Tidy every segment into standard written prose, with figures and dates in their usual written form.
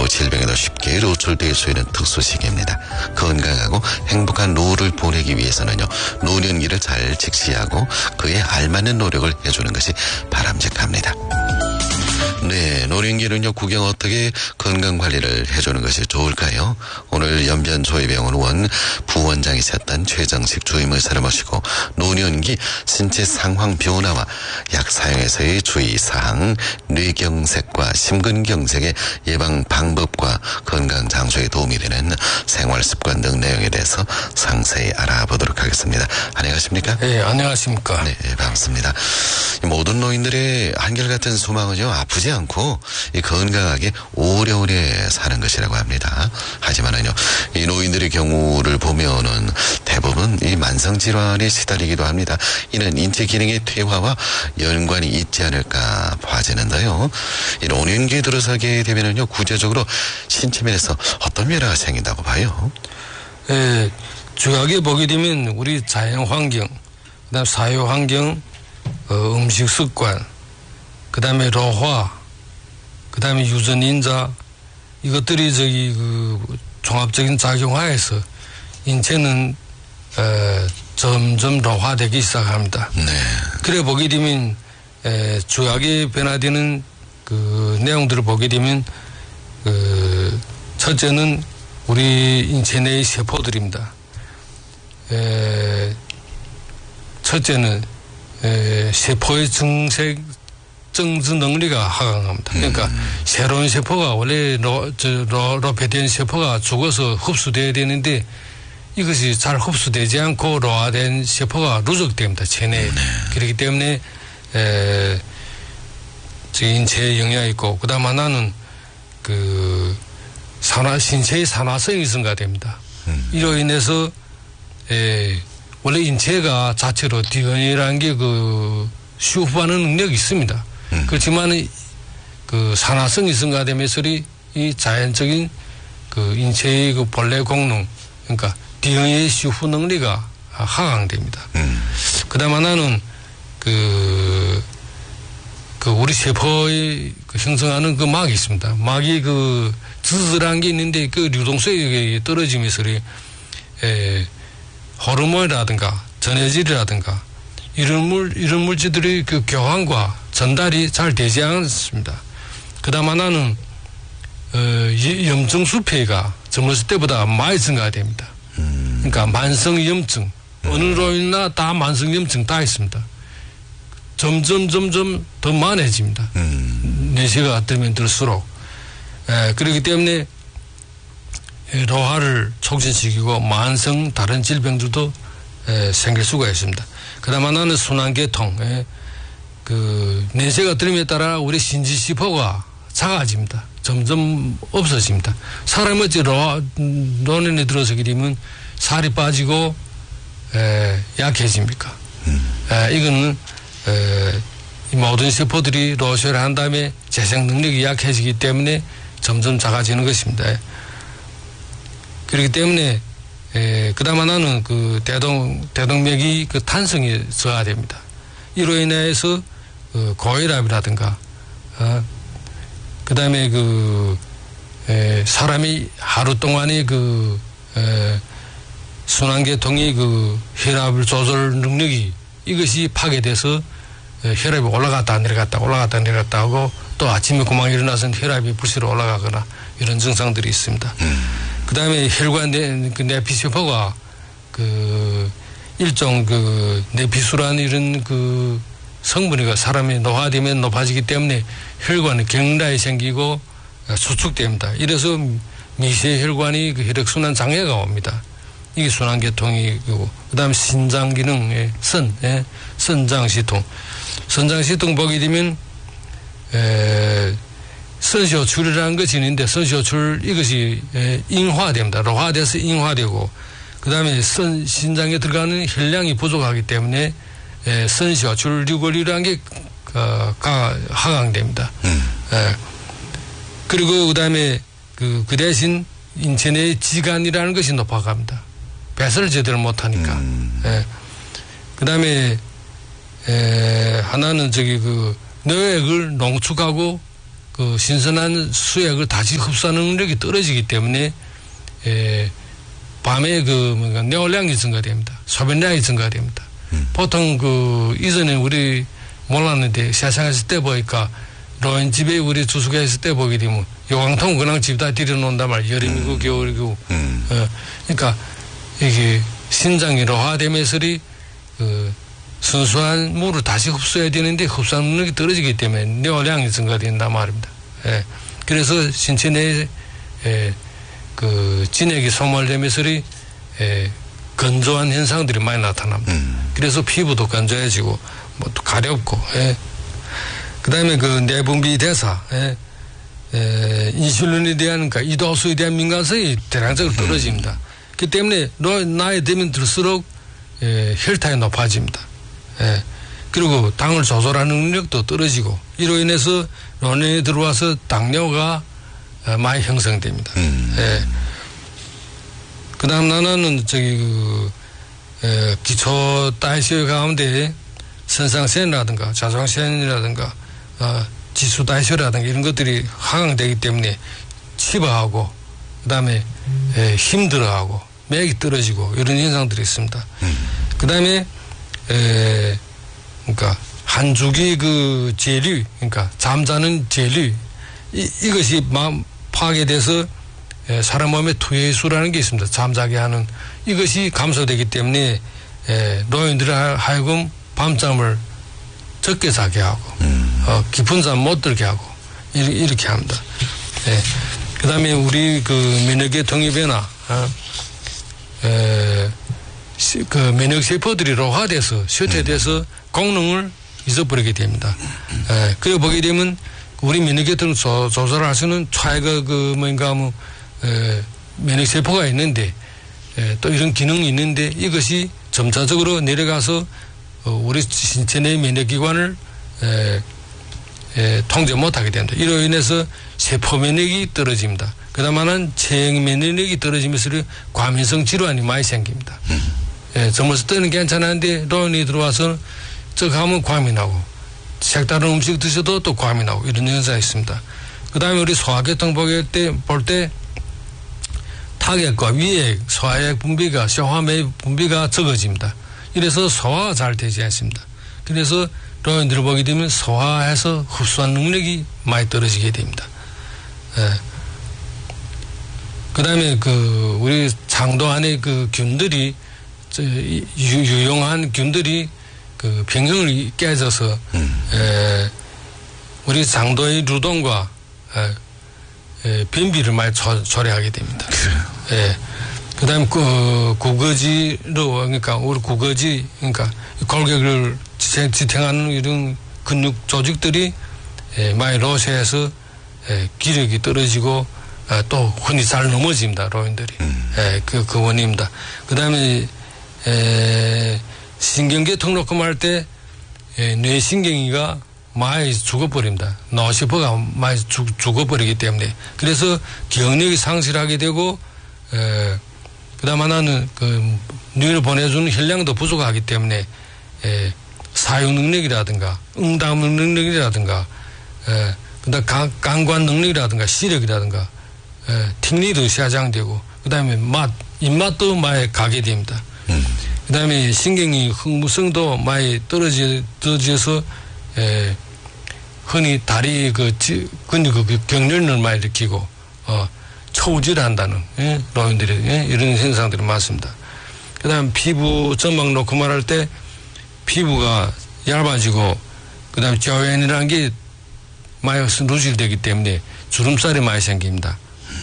그리고 질병에도 쉽게 노출될 수 있는 특수시기입니다. 건강하고 행복한 노후를 보내기 위해서는요, 노년기를 잘 직시하고 그에 알맞는 노력을 해주는 것이 바람직합니다. 네, 노년기는요, 구경 어떻게 건강관리를 해주는 것이 좋을까요? 오늘 연변조이병원 원 부원장이셨던 최정식 주임의사를 모시고 노년기 신체 상황 변화와 약 사용에서의 주의사항, 뇌경색과 심근경색의 예방 방법과 건강 장수에 도움이 되는 생활습관 등 내용에 대해서 상세히 알아보도록 하겠습니다. 안녕하십니까? 네, 안녕하십니까? 네, 반갑습니다. 모든 노인들의 한결같은 소망은요, 아프지 않고 이 건강하게 오래오래 사는 것이라고 합니다. 하지만은요, 이 노인들의 경우를 보면은 대부분 이 만성 질환에 시달리기도 합니다. 이는 인체 기능의 퇴화와 연관이 있지 않을까 봐지는데요. 이 노년기에 들어서게 되면은요, 구체적으로 신체 면에서 어떤 변화가 생긴다고 봐요? 네, 주요하게 보게 되면 우리 자연 환경, 그다음 사회 환경, 음식 습관, 그다음에 노화, 그다음에 유전 인자, 이것들이 종합적인 작용하에서 인체는 점점 노화되기 시작합니다. 네. 그래 보게 되면 주요하게 변화되는 그 내용들을 보게 되면 첫째는 우리 인체 내의 세포들입니다. 첫째는 세포의 정주 능리가 하강합니다. 그러니까 새로운 세포가 원래 노폐된 세포가 죽어서 흡수돼야 되는데 이것이 잘 흡수되지 않고 노화된 세포가 누적됩니다. 체내에. 그렇기 때문에 인체에 영향이 있고, 그다음 하나는 신체의 산화성이 증가됩니다. 이로 인해서 원래 인체가 자체로 DNA라는 게修复하는 능력이 있습니다. 그렇지만 산화성이 증가되면서 이 자연적인 인체의 본래功能, 그러니까 DNA修复능력이 하강됩니다. 그다음 하나는 우리 세포의 형성하는 막이 있습니다. 막이 즈즈라는 게 있는데 유동성이 떨어지면서 호르몬이라든가 전해질이라든가 이런 물질들의 교환과 전달이 잘 되지 않습니다. 그다음 하나는 염증 수폐가 젊었을 때보다 많이 증가됩니다. 그러니까 만성 염증, 어느 로인이나 다 만성 염증 다 있습니다. 점점 더 많아집니다. 내시가 들면 들수록. 그렇기 때문에 노화를 촉진시키고 만성 다른 질병들도 생길 수가 있습니다. 그다음 하나는 순환계통. 내세가 들음에 따라 우리 신지시포가 작아집니다. 점점 없어집니다. 사람이 어찌 노년에 들어서게 되면 살이 빠지고 약해집니까? 이거는 이 모든 세포들이 노쇠를 한 다음에 재생 능력이 약해지기 때문에 점점 작아지는 것입니다. 그렇기 때문에 그다음 하나는 대동맥이 탄성이 저하됩니다. 이로 인해서 고혈압이라든가 그다음에 사람이 하루 동안에 순환계통이 혈압을 조절 능력이 이것이 파괴돼서 혈압이 올라갔다 내려갔다 하고 또 아침에 금방 일어나서 혈압이 불시로 올라가거나 이런 증상들이 있습니다. 그다음에 혈관 내피세포가 일종 내피수라는 이런 성분이 사람이 노화되면 높아지기 때문에 혈관이 경락이 생기고 수축됩니다. 이래서 미세혈관이 혈액순환 장애가 옵니다. 이게 순환계통이고, 그다음에 신장 기능, 선장시통. 선장시통 보게 되면 선시호출이라는 것이 있는데 선시호출 이것이 인화됩니다. 노화돼서 인화되고, 그다음에 신장에 들어가는 혈량이 부족하기 때문에 선시호출 리골이라는 게 하강됩니다. 그리고 그다음에 그 대신 인체 내 지간이라는 것이 높아갑니다. 배설을 제대로 못하니까. 그다음에 하나는 뇌액을 농축하고 그 신선한 수액을 다시 흡수하는 능력이 떨어지기 때문에 밤에 그 뇌활량이 증가됩니다. 소변량이 증가됩니다. 보통 그 이전에 우리 몰랐는데 세상에서 때 보니까 노인 집에 우리 주소가 있을 때 보게 되면 요강통 그냥 집다 들여놓는단 말이에요. 여름이고 겨울이고. 그러니까 이게 신장이 노화되면서 그 순수한 물을 다시 흡수해야 되는데 흡수하는 능력이 떨어지기 때문에 뇌활량이 증가된단 말입니다. 예. 그래서 신체 내에 그 진액이 소멸되면서 건조한 현상들이 많이 나타납니다. 그래서 피부도 건조해지고 뭐 또 가렵고. 예. 그다음에 그 내분비 대사, 인슐린에 대한 그러니까 이도수에 대한 민감성이 대량적으로 떨어집니다. 그 때문에 나이 들면 들수록 혈당이 높아집니다. 그리고 당을 조절하는 능력도 떨어지고 이로 인해서 노년에 들어와서 당뇨가 많이 형성됩니다. 그다음 나는 저기 기초代谢 가운데 선상腺이라든가 자장腺이라든가 지수代谢라든가 이런 것들이 하강되기 때문에 치바하고 그다음에 힘들어하고 맥이 떨어지고 이런 현상들이 있습니다. 그다음에 그러니까 한 주기 그 제류, 그러니까 잠자는 제류 이것이 파괴돼서 사람 몸에 투해수라는 게 있습니다. 잠자게 하는 이것이 감소되기 때문에 노인들 하여금 밤잠을 적게 자게 하고 깊은 잠 못 들게 하고 이렇게 합니다. 그다음에 우리 그 면역의 동입변화, 그 면역 세포들이 노화돼서 쇠퇴돼서 공능을 잊어버리게 됩니다. 그래 보게 되면 우리 면역계통을 조절할 수 있는 차이가 그 뭔가 뭐 면역 세포가 있는데 또 이런 기능이 있는데 이것이 점차적으로 내려가서 우리 신체 내 면역기관을 통제 못하게 됩니다. 이로 인해서 세포 면역이 떨어집니다. 그다음에는 체형 면역력이 떨어지면서 과민성 질환이 많이 생깁니다. 젊었을 때는 괜찮았는데 노인이 들어와서 저 가면 과민하고 색다른 음식 드셔도 또 과민하고 이런 현상이 있습니다. 그다음에 우리 소화계통 볼 때 타격과 위액, 소화액 분비가 소화매 분비가 적어집니다. 이래서 소화가 잘 되지 않습니다. 그래서 노인들을 보게 되면 소화해서 흡수한 능력이 많이 떨어지게 됩니다. 그다음에 그 우리 장도 안에 그 균들이 유용한 균들이 그 평형을 깨져서 우리 장도의蠕동과 변비를 많이 초래하게 됩니다. 그다음 그 구거지로 그러니까 우리 구거지 그러니까 골격을 지탱하는 이런 근육 조직들이 많이 로쇠해서 기력이 떨어지고 또 흔히 잘 넘어집니다. 노인들이. 그 원인입니다. 그다음에 신경계통 놓고 말 때 뇌신경이가 많이 죽어버립니다. 뇌세포가 많이 죽어버리기 때문에 그래서 기억력이 상실하게 되고 그다음 하나는 그 뇌를 보내주는 혈량도 부족하기 때문에 사유 능력이라든가 응답 능력이라든가 그다음 감관 능력이라든가 시력이라든가听力도下降되고 그다음에 입맛도 많이 가게 됩니다. 그다음에 신경이 흥무성도 많이 떨어져서 흔히 다리 근육 경련을 많이 일으키고 초우질한다는 노인들이 이런 현상들이 많습니다. 그다음 피부 점막 놓고 말할 때 피부가 얇아지고 그다음에 조연이라는 게 많이 누질되기 때문에 주름살이 많이 생깁니다.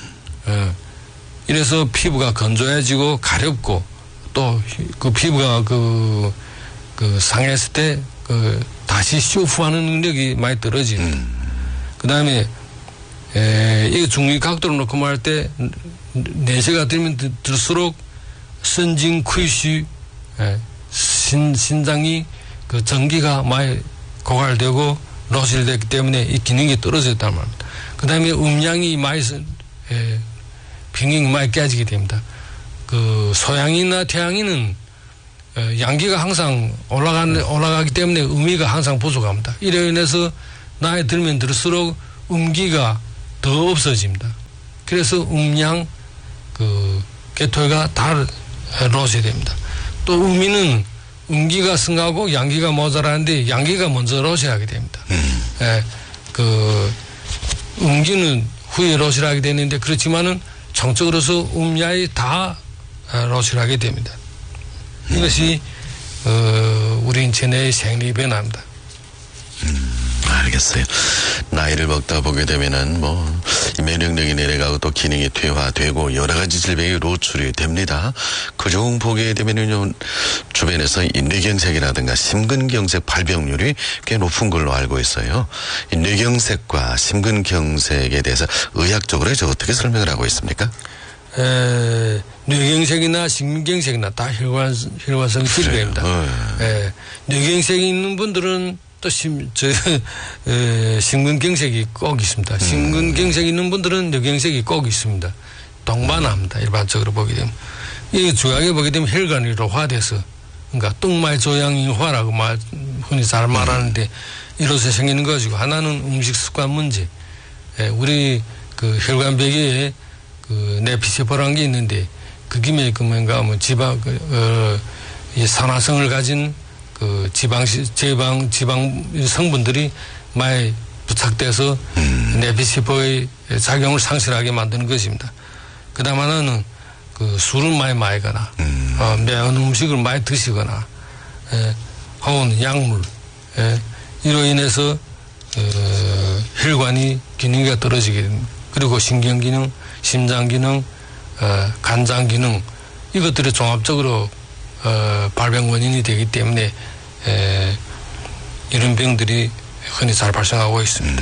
이래서 피부가 건조해지고 가렵고 또 그 피부가 그 상했을 때 다시修复하는 능력이 많이 떨어지는. 그다음에 이 중위 각도로 놓고 말할 때 내세가 들면 들수록 선진퀴슈 신장이 그 전기가 많이 고갈되고 노실되기 때문에 이 기능이 떨어졌단 말입니다. 그다음에 음양이 많이 평형이 많이 깨지게 됩니다. 그 소양이나 태양이는 양기가 항상 올라가기 때문에 음위가 항상 부족합니다. 이로 인해서 나이 들면 들수록 음기가 더 없어집니다. 그래서 음양 그 개토가 다 로셔야 됩니다. 또 음이는 음기가 승하고 양기가 모자라는데 양기가 먼저 로셔하게 됩니다. 예, 그 음기는 후에 로셔를 하게 되는데 그렇지만은 정적으로서 음야에 다 로셔를 하게 됩니다. 이것이 우리 인체의 생리 변화입니다. 알겠어요. 나이를 먹다 보게 되면은 뭐 면역력이 내려가고 또 기능이 퇴화되고 여러 가지 질병이 노출이 됩니다. 그중 보게 되면은 주변에서 이 뇌경색이라든가 심근경색 발병률이 꽤 높은 걸로 알고 있어요. 이 뇌경색과 심근경색에 대해서 의학적으로 어떻게 설명을 하고 있습니까? 뇌경색이나 심근경색이나 다 혈관성 질병입니다. 뇌경색이 있는 분들은 또 심근경색이 꼭 있습니다. 심근경색이 있는 분들은 뇌경색이 꼭 있습니다. 동반합니다. 일반적으로 보게 되면. 이게 중요하게 보게 되면 혈관이 로화돼서, 그러니까 뚱말 조양인화라고 흔히 잘 말하는데 이로써 생기는 것이고, 하나는 음식 습관 문제. 우리 그 혈관벽에 그 내피세포라는 게 있는데, 그 김에 그 뭔가 뭐 지방, 이 산화성을 가진 그 지방 성분들이 많이 부착돼서 내피세포의 작용을 상실하게 만드는 것입니다. 그 다음 하나는 그 술을 많이 마시거나, 매운 음식을 많이 드시거나, 혹은 약물, 이로 인해서, 혈관이 기능이 떨어지게 됩니다. 그리고 신경기능, 심장기능, 간장기능, 이것들이 종합적으로 발병 원인이 되기 때문에 이런 병들이 흔히 잘 발생하고 있습니다.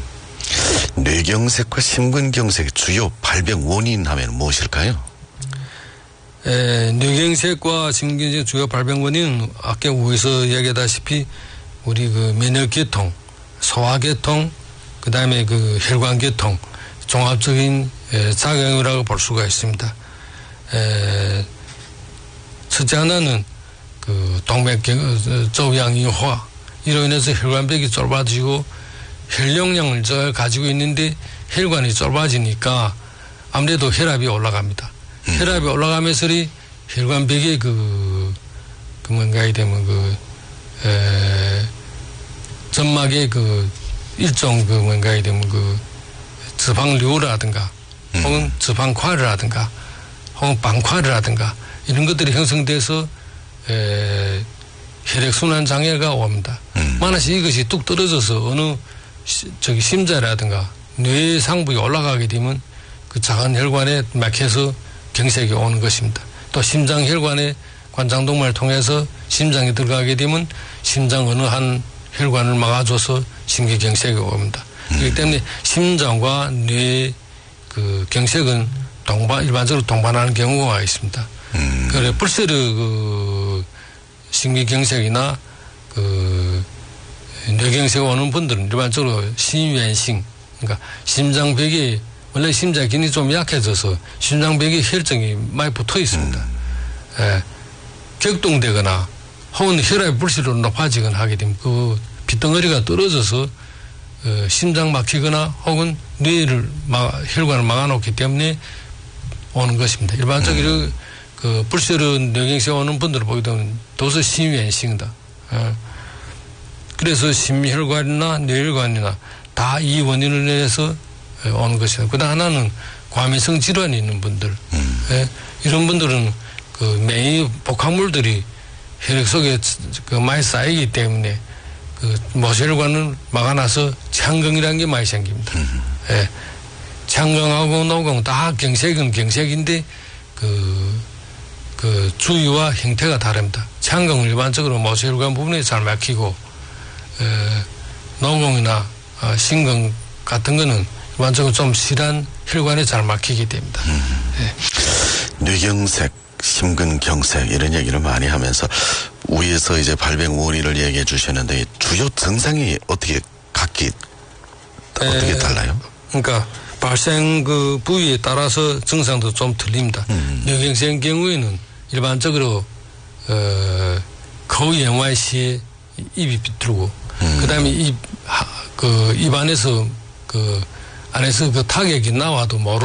뇌경색과 심근경색의 주요 발병 원인 하면 무엇일까요? 뇌경색과 심근경색 주요 발병 원인은 아까 위에서 이야기하다시피 우리 그 면역계통, 소화계통, 그 다음에 그 혈관계통 종합적인 작용이라고 볼 수가 있습니다. 첫째 하나는 그 동맥조양인화, 이로 인해서 혈관벽이 좁아지고 혈용량을 잘 가지고 있는데 혈관이 좁아지니까 아무래도 혈압이 올라갑니다. 혈압이 올라가면서 혈관벽에 뭔가에 되면 점막에 일종 뭔가에 되면 지방류라든가 혹은 지방块라든가 혹은 방块라든가 이런 것들이 형성돼서 혈액순환 장애가 옵니다. 만약 이것이 뚝 떨어져서 어느 심자라든가 뇌 상부에 올라가게 되면 그 작은 혈관에 막혀서 경색이 오는 것입니다. 또 심장 혈관에 관장동맥을 통해서 심장에 들어가게 되면 심장 어느 한 혈관을 막아줘서 심기경색이 옵니다. 그렇기 때문에 심장과 뇌 그 경색은 일반적으로 동반하는 경우가 있습니다. 그래 불세르 심기경색이나 뇌경색이 오는 분들은 일반적으로 심외성, 그러니까 심장벽이 원래 심장 기능이 좀 약해져서 심장벽에 혈증이 많이 붙어 있습니다. 격동되거나 혹은 혈압이 불시로 높아지거나 하게 되면 그 핏덩어리가 떨어져서 심장 막히거나 혹은 뇌를 혈관을 막아놓기 때문에 오는 것입니다. 일반적으로 그 불세로 뇌경색 오는 분들을 보게 되면 도서 심외성이다. 그래서 심혈관이나 뇌혈관이나 다 이 원인을 내서 오는 것이다. 그다음 하나는 과민성 질환이 있는 분들, 이런 분들은 그 매일 복합물들이 혈액 속에 많이 쌓이기 때문에 그 모세혈관을 막아놔서 창경이라는 게 많이 생깁니다. 창경하고 노경 다 경색은 경색인데 그 주위와 형태가 다릅니다. 창경은 일반적으로 모세혈관 부분에 잘 막히고 노경이나 신경 같은 거는 일반적으로 좀 실한 혈관에 잘 막히게 됩니다. 뇌경색, 심근경색 이런 얘기를 많이 하면서 위에서 이제 발병 원인을 얘기해 주셨는데 주요 증상이 어떻게 달라요? 그러니까 발생 그 부위에 따라서 증상도 좀 틀립니다. 뇌경색 경우에는 일반적으로 거의 연화시에 입이 비틀고 그다음에 입 안에서 그 안에서 그 타격이 나와도 모르